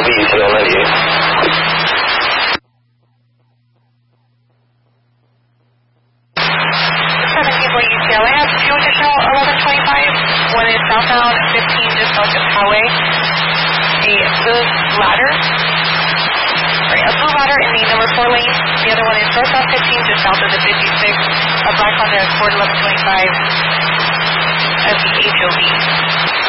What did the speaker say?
UTL. I have two additional 1125. One is southbound 15 just south of Poway. A blue ladder in the number 4 lane. The other one is northbound 15 just south of the 56. A black Honda Accord 1125 of the HOV.